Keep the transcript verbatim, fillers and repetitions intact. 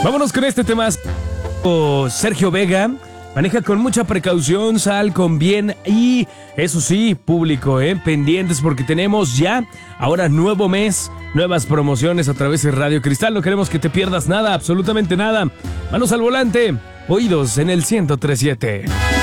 Vámonos con este tema. Oh, Sergio Vega. Maneja con mucha precaución, sal con bien y, eso sí, público, ¿eh? Pendientes porque tenemos ya, ahora nuevo mes, nuevas promociones a través de Radio Cristal. No queremos que te pierdas nada, absolutamente nada. Manos al volante, oídos en el ciento tres punto siete.